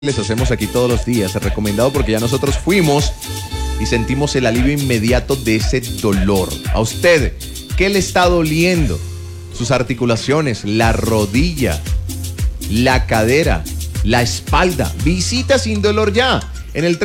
Les hacemos aquí todos los días, es recomendado porque ya nosotros fuimos y sentimos el alivio inmediato de ese dolor. A usted, ¿qué le está doliendo? Sus articulaciones, la rodilla, la cadera, la espalda. Visita Sin Dolor Ya en el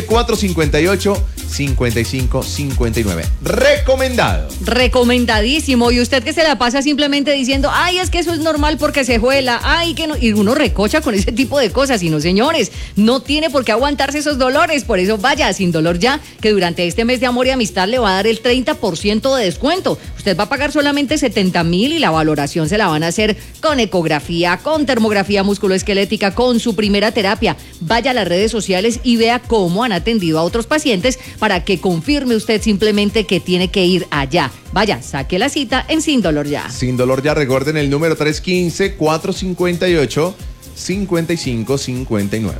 315-458-5559. Recomendado. Recomendadísimo. Y usted que se la pasa simplemente diciendo, ay, es que eso es normal porque se juela, ay, que no. Y uno recocha con ese tipo de cosas. Y no, señores, no tiene por qué aguantarse esos dolores. Por eso vaya a Sin Dolor Ya, que durante este mes de amor y amistad le va a dar el 30% de descuento. Usted va a pagar solamente 70,000 y la valoración se la van a hacer con ecografía, con termografía musculoesquelética, con su primera terapia. Vaya a las redes sociales y vea cómo han atendido a otros pacientes para que confirme usted simplemente que tiene que ir allá. Vaya, saque la cita en Sin Dolor Ya. Sin Dolor Ya, recuerden el número 315-458-5559.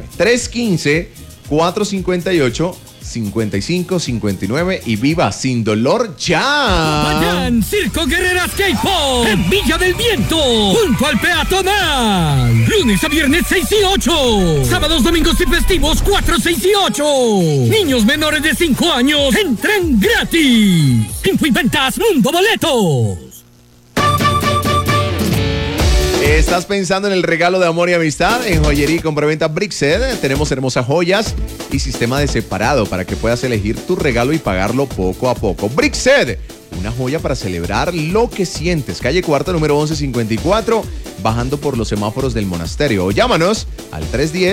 315-458-5559 y viva Sin Dolor Ya. Mañana, Circo Guerreras K-Pop en Villa del Viento, junto al peatonal. Lunes a viernes 6 y 8. Sábados, domingos y festivos 4, 6 y 8. Niños menores de 5 años entran gratis. Info y ventas Mundo Boletos. ¿Estás pensando en el regalo de amor y amistad? En Joyería y Compraventa Brixed tenemos hermosas joyas y sistema de separado para que puedas elegir tu regalo y pagarlo poco a poco. Brixed, una joya para celebrar lo que sientes. Calle Cuarta, número 1154, bajando por los semáforos del monasterio. O llámanos al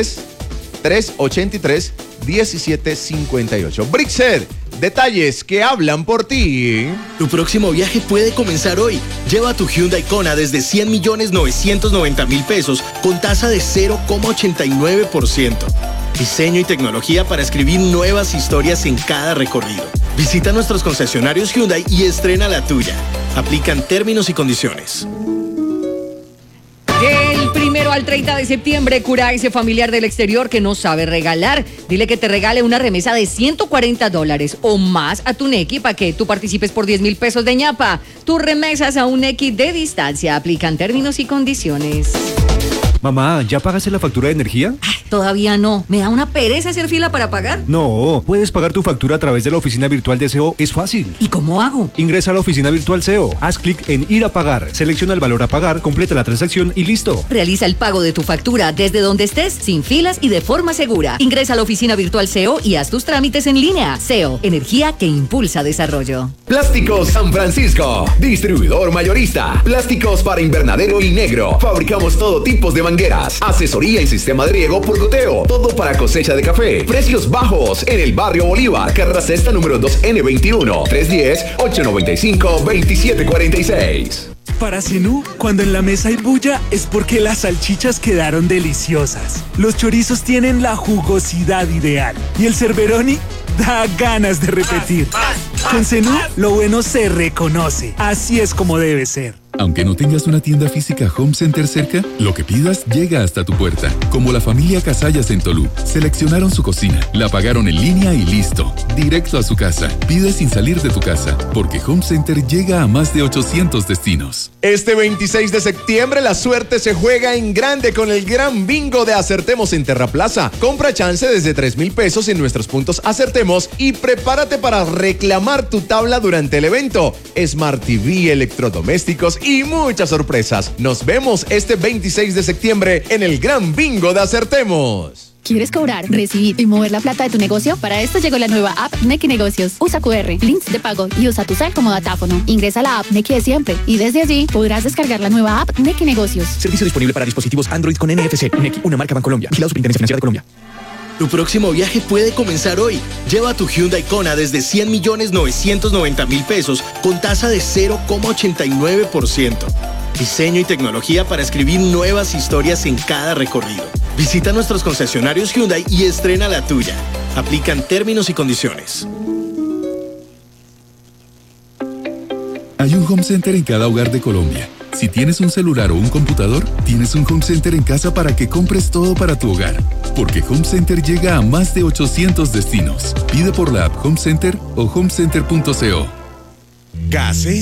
310-383-1758. Brixed, detalles que hablan por ti. Tu próximo viaje puede comenzar hoy. Lleva tu Hyundai Kona desde 100.990.000 pesos con tasa de 0,89%. Diseño y tecnología para escribir nuevas historias en cada recorrido. Visita nuestros concesionarios Hyundai y estrena la tuya. Aplican términos y condiciones. Del 1 al 30 de septiembre, cura a ese familiar del exterior que no sabe regalar. Dile que te regale una remesa de $140 o más a tu Nequi para que tú participes por 10,000 pesos de ñapa. Tus remesas a un Nequi de distancia. Aplican términos y condiciones. Mamá, ¿ya pagaste la factura de energía? Ay, todavía no. ¿Me da una pereza hacer fila para pagar? No, puedes pagar tu factura a través de la oficina virtual de SEO. Es fácil. ¿Y cómo hago? Ingresa a la oficina virtual SEO, haz clic en ir a pagar, selecciona el valor a pagar, completa la transacción y listo. Realiza el pago de tu factura desde donde estés, sin filas y de forma segura. Ingresa a la oficina virtual SEO y haz tus trámites en línea. SEO, energía que impulsa desarrollo. Plásticos San Francisco, distribuidor mayorista. Plásticos para invernadero y negro. Fabricamos todo tipo de mangueras, asesoría y sistema de riego por goteo, todo para cosecha de café. Precios bajos en el barrio Bolívar, carrera sexta número 2N21, 310-895-2746. Para Zenú, cuando en la mesa hay bulla es porque las salchichas quedaron deliciosas. Los chorizos tienen la jugosidad ideal y el Cerberoni da ganas de repetir. Con Zenú, lo bueno se reconoce. Así es como debe ser. Aunque no tengas una tienda física Home Center cerca, lo que pidas llega hasta tu puerta. Como la familia Casallas en Tolú. Seleccionaron su cocina, la pagaron en línea y listo. Directo a su casa. Pide sin salir de tu casa, porque Home Center llega a más de 800 destinos. Este 26 de septiembre la suerte se juega en grande con el gran bingo de Acertemos en Terraplaza. Compra chance desde 3,000 pesos en nuestros puntos Acertemos y prepárate para reclamar tu tabla durante el evento. Smart TV, electrodomésticos y muchas sorpresas. Nos vemos este 26 de septiembre en el gran bingo de Acertemos. ¿Quieres cobrar, recibir y mover la plata de tu negocio? Para esto llegó la nueva app Nequi Negocios. Usa QR, links de pago y usa tu cel como datáfono. Ingresa a la app Nequi de siempre y desde allí podrás descargar la nueva app Nequi Negocios. Servicio disponible para dispositivos Android con NFC. Nequi, una marca Bancolombia. Vigilado Superintendencia Financiera de Colombia. Tu próximo viaje puede comenzar hoy. Lleva tu Hyundai Kona desde 100.990.000 pesos con tasa de 0,89%. Diseño y tecnología para escribir nuevas historias en cada recorrido. Visita nuestros concesionarios Hyundai y estrena la tuya. Aplican términos y condiciones. Hay un Home Center en cada hogar de Colombia. Si tienes un celular o un computador, tienes un Home Center en casa para que compres todo para tu hogar. Porque Home Center llega a más de 800 destinos. Pide por la app Home Center o homecenter.co.